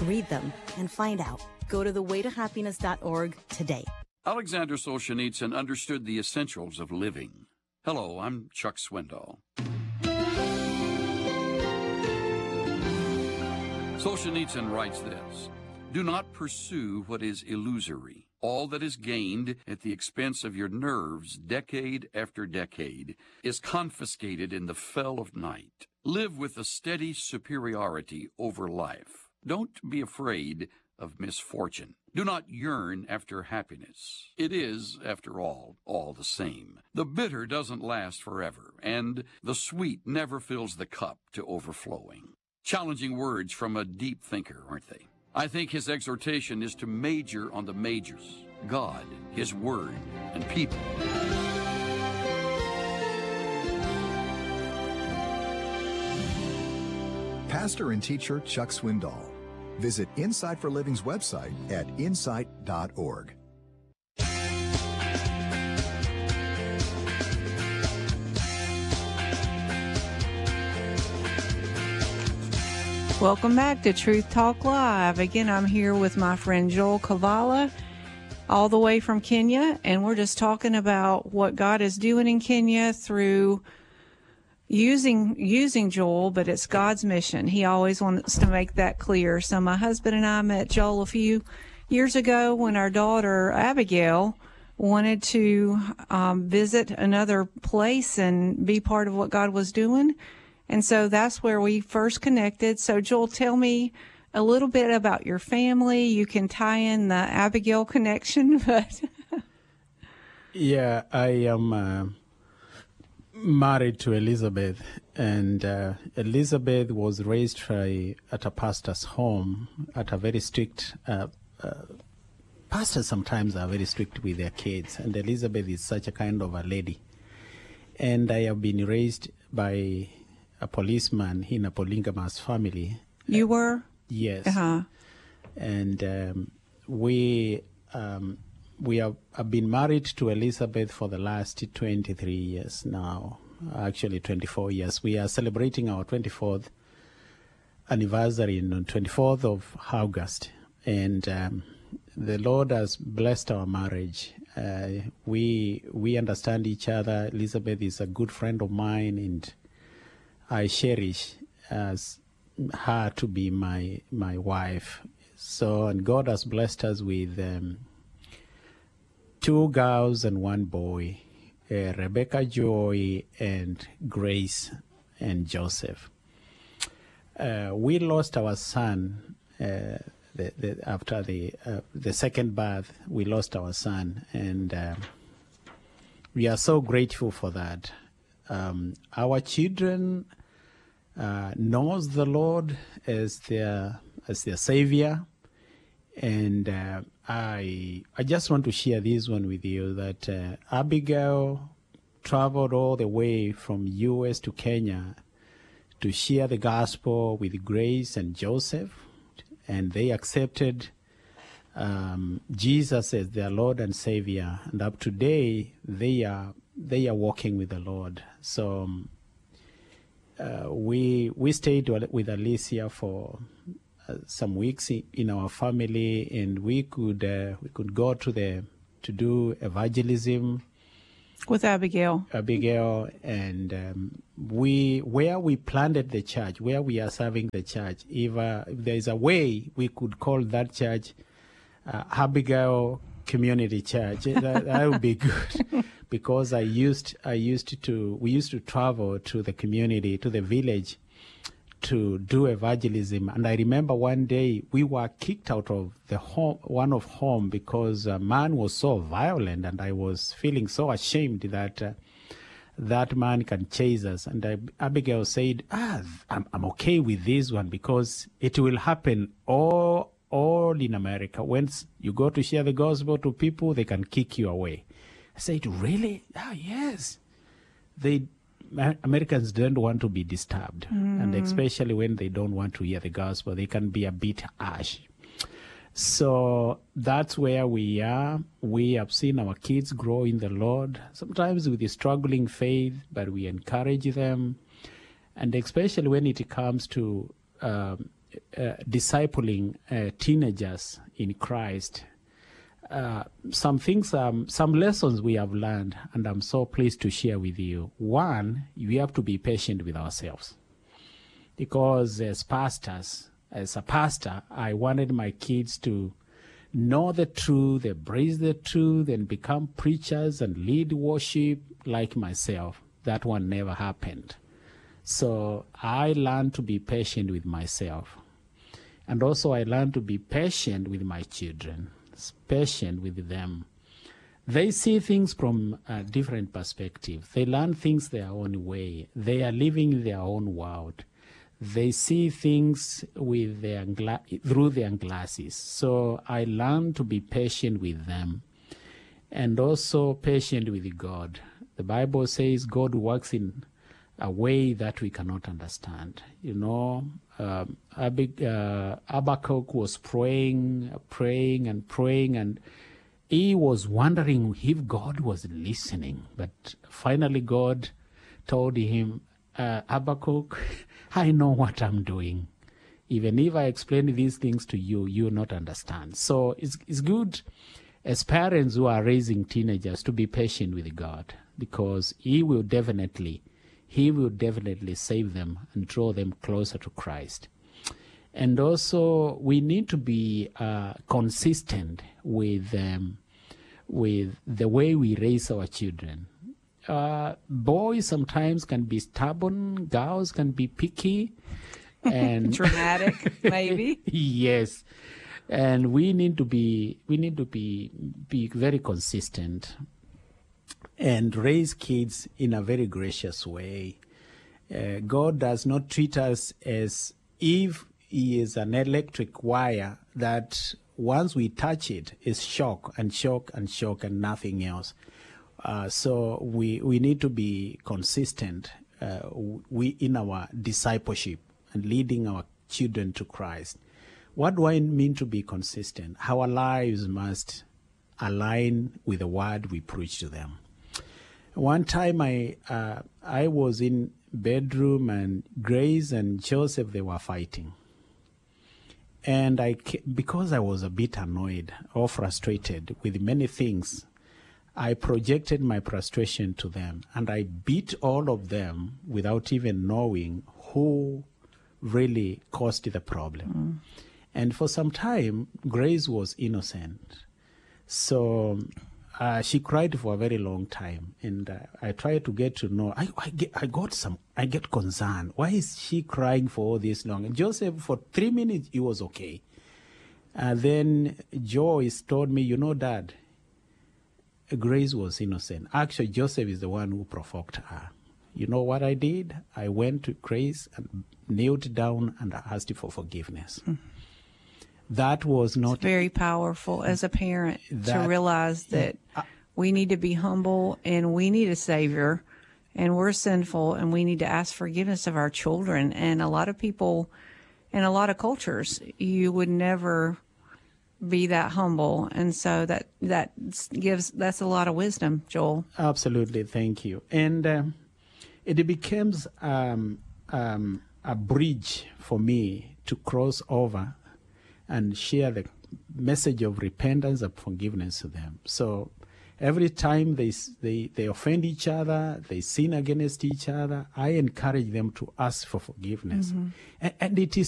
Read them and find out. Go to thewaytohappiness.org today. Alexander Solzhenitsyn understood the essentials of living. Hello, I'm Chuck Swindoll. Solzhenitsyn writes this: do not pursue what is illusory. All that is gained at the expense of your nerves decade after decade is confiscated in the fell of night. Live with a steady superiority over life. Don't be afraid of misfortune. Do not yearn after happiness. It is, after all the same. The bitter doesn't last forever, and the sweet never fills the cup to overflowing. Challenging words from a deep thinker, aren't they? I think his exhortation is to major on the majors: God, His Word, and people. Pastor and teacher Chuck Swindoll. Visit Insight for Living's website at insight.org. Welcome back to Truth Talk Live. Again, I'm here with my friend Joel Kavala, all the way from Kenya, and we're just talking about what God is doing in Kenya through using Joel, but it's God's mission. He always wants to make that clear. So my husband and I met Joel a few years ago when our daughter Abigail wanted to visit another place and be part of what God was doing. And so that's where we first connected. So Joel, tell me a little bit about your family. You can tie in the Abigail connection, but yeah, I am married to Elizabeth, and Elizabeth was raised at a pastor's home, at a very strict, pastors sometimes are very strict with their kids, and Elizabeth is such a kind of a lady. And I have been raised by a policeman in a polygamous family. You were? Yes. Uh-huh. And we have been married to Elizabeth for the last 23 years now, actually 24 years. We are celebrating our 24th anniversary on 24th of August. And the Lord has blessed our marriage. We understand each other. Elizabeth is a good friend of mine, and I cherish her to be my wife. So, and God has blessed us with 2 girls and 1 boy, Rebecca Joy and Grace and Joseph. We lost our son after the second birth. We lost our son, and we are so grateful for that. Our children knows the Lord as their Savior. And I just want to share this one with you, that Abigail traveled all the way from U.S. to Kenya to share the gospel with Grace and Joseph, and they accepted Jesus as their Lord and Savior. And up to today, they are walking with the Lord. So we stayed with Alicia for some weeks in our family, and we could go to do evangelism with Abigail, and where we planted the church, where we are serving the church. If there is a way we could call that church Abigail Community Church, that would be good. Because we used to travel to the community, to the village, to do evangelism. And I remember one day we were kicked out of the home because a man was so violent, and I was feeling so ashamed that that man can chase us. And Abigail said, I'm okay with this one, because it will happen all in America. Once you go to share the gospel to people, they can kick you away. I said, really? Yes. Americans don't want to be disturbed, and especially when they don't want to hear the gospel, they can be a bit harsh. So that's where we are. We have seen our kids grow in the Lord, sometimes with a struggling faith, but we encourage them. And especially when it comes to discipling teenagers in Christ, some lessons we have learned, and I'm so pleased to share with you. One, we have to be patient with ourselves, because as a pastor, I wanted my kids to know the truth, embrace the truth, and become preachers and lead worship like myself. That one never happened. So I learned to be patient with myself. And also I learned to be patient with my children, patient with them. They see things from a different perspective. They learn things their own way. They are living in their own world. They see things with through their glasses. So I learned to be patient with them, and also patient with God. The Bible says God works in a way that we cannot understand. You know, Habakkuk was praying, and he was wondering if God was listening. But finally God told him, Habakkuk, I know what I'm doing. Even if I explain these things to you, you will not understand. So it's good as parents who are raising teenagers to be patient with God, because He will definitely save them and draw them closer to Christ. And also we need to be consistent with the way we raise our children. Boys sometimes can be stubborn, girls can be picky and dramatic, maybe. Yes. And we need to be very consistent and raise kids in a very gracious way. God does not treat us as if He is an electric wire that once we touch it is shock and nothing else. So we need to be consistent in our discipleship and leading our children to Christ. What do I mean to be consistent? Our lives must align with the word we preach to them. One time I was in bedroom, and Grace and Joseph, they were fighting. And because I was a bit annoyed or frustrated with many things, I projected my frustration to them, and I beat all of them without even knowing who really caused the problem. And for some time, Grace was innocent. So she cried for a very long time, and I tried to get to know. I get concerned. Why is she crying for all this long? And Joseph, for 3 minutes, he was okay. Then Joyce told me, you know, Dad, Grace was innocent. Actually, Joseph is the one who provoked her. You know what I did? I went to Grace and knelt down and asked her for forgiveness. That was not... It's very powerful as a parent to realize that we need to be humble and we need a Savior, and we're sinful and we need to ask forgiveness of our children. And a lot of people in a lot of cultures, you would never be that humble, and so that's a lot of wisdom, Joel. Absolutely, thank you. And it becomes a bridge for me to cross over and share the message of repentance and forgiveness to them. So every time they offend each other, they sin against each other, I encourage them to ask for forgiveness. And it is